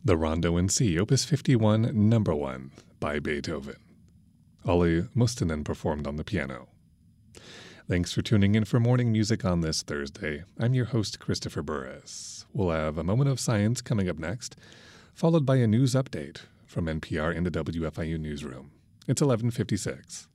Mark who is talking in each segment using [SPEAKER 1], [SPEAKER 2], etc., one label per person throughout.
[SPEAKER 1] The Rondo in C, Opus 51, Number 1, by Beethoven. Olli Mustonen performed on the piano. Thanks for tuning in for morning music on this Thursday. I'm your host, Christopher Burris. We'll have a moment of science coming up next, followed by a news update from NPR in the WFIU newsroom. It's 11:56.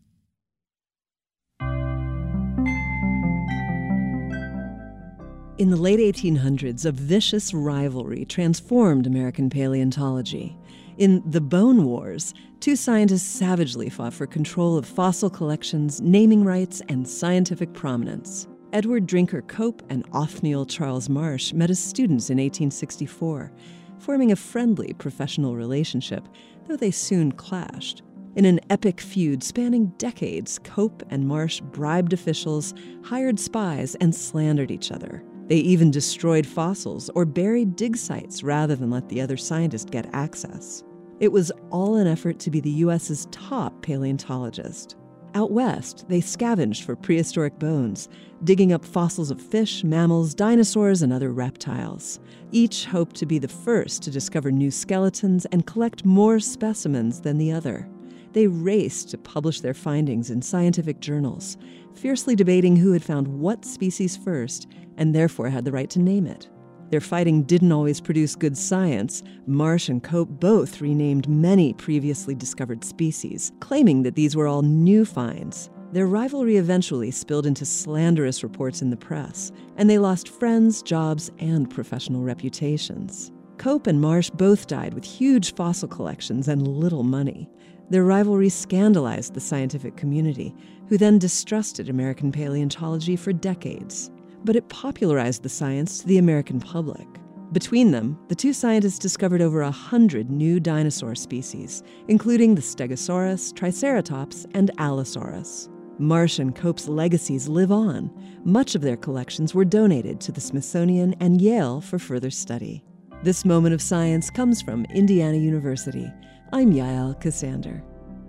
[SPEAKER 2] In the late 1800s, a vicious rivalry transformed American paleontology. In the Bone Wars, two scientists savagely fought for control of fossil collections, naming rights, and scientific prominence. Edward Drinker Cope and Othniel Charles Marsh met as students in 1864, forming a friendly professional relationship, though they soon clashed. In an epic feud spanning decades, Cope and Marsh bribed officials, hired spies, and slandered each other. They even destroyed fossils or buried dig sites rather than let the other scientist get access. It was all an effort to be the U.S.'s top paleontologist. Out west, they scavenged for prehistoric bones, digging up fossils of fish, mammals, dinosaurs, and other reptiles. Each hoped to be the first to discover new skeletons and collect more specimens than the other. They raced to publish their findings in scientific journals, fiercely debating who had found what species first and therefore had the right to name it. Their fighting didn't always produce good science. Marsh and Cope both renamed many previously discovered species, claiming that these were all new finds. Their rivalry eventually spilled into slanderous reports in the press, and they lost friends, jobs, and professional reputations. Cope and Marsh both died with huge fossil collections and little money. Their rivalry scandalized the scientific community, who then distrusted American paleontology for decades. But it popularized the science to the American public. Between them, the two scientists discovered over 100 new dinosaur species, including the Stegosaurus, Triceratops, and Allosaurus. Marsh and Cope's legacies live on. Much of their collections were donated to the Smithsonian and Yale for further study. This moment of science comes from Indiana University. I'm Yael Cassander.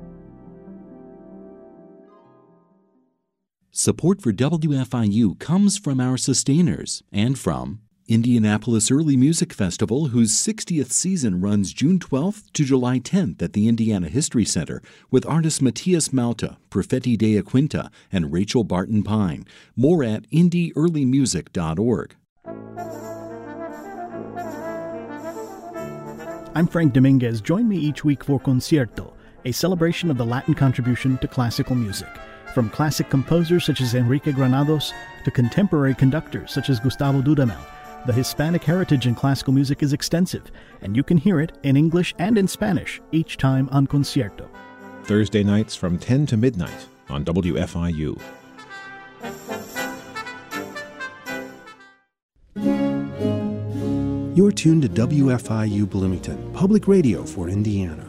[SPEAKER 3] Support for WFIU comes from our sustainers and from Indianapolis Early Music Festival, whose 60th season runs June 12th to July 10th at the Indiana History Center with artists Matias Malta, Perfetti de Aquinta, and Rachel Barton Pine. More at indieearlymusic.org.
[SPEAKER 4] I'm Frank Dominguez. Join me each week for Concierto, a celebration of the Latin contribution to classical music. From classic composers such as Enrique Granados to contemporary conductors such as Gustavo Dudamel, the Hispanic heritage in classical music is extensive, and you can hear it in English and in Spanish each time on Concierto.
[SPEAKER 5] Thursday nights from 10 to midnight on WFIU.
[SPEAKER 6] You're tuned to WFIU Bloomington, public radio for Indiana.